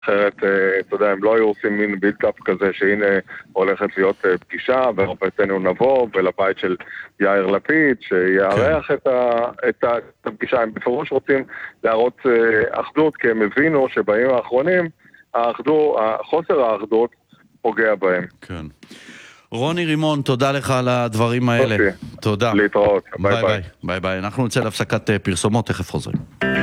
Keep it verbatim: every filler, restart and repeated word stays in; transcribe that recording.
אחרת, אתה יודע, הם לא היו עושים מין בילדאפ כזה שהנה הולכת להיות פגישה והרבתנו נבוא ולבית של יאיר לפיד שיערך את, ה, את הפגישה. הם בפירוש רוצים להראות אחדות, כי הם הבינו שבימים האחרונים האחדות, חוסר האחדות פוגע בהם. כן. רוני רימון, תודה לך על הדברים האלה. תודה. להתראות. ביי ביי. ביי ביי. אנחנו נצא להפסקת פרסומות, תכף חוזרים.